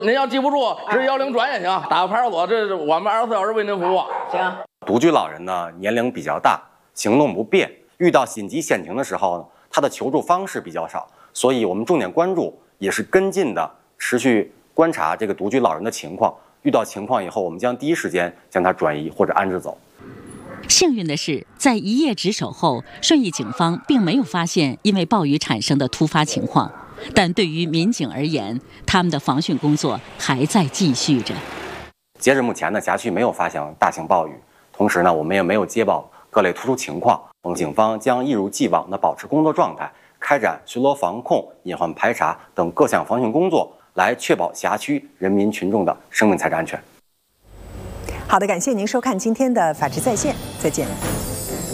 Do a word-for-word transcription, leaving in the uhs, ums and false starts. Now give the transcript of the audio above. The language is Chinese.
您要记不住，直接幺零转也行，打个派出所，这是我们二十四小时为您服务。 行。 独居老人呢，年龄比较大，行动不便，遇到紧急险情的时候呢，他的求助方式比较少，所以我们重点关注也是跟进的，持续观察这个独居老人的情况。遇到情况以后，我们将第一时间将他转移或者安置走。 幸运的是，在一夜值守后，顺义警方并没有发现因为暴雨产生的突发情况。但对于民警而言，他们的防汛工作还在继续着。 截至目前呢，辖区没有发生大型暴雨，同时呢，我们也没有接报各类突出情况。我们警方将一如既往地保持工作状态，开展巡逻防控、隐患排查等各项防汛工作，来确保辖区人民群众的生命财产安全。 好的，感谢您收看今天的《法治在线》，再见。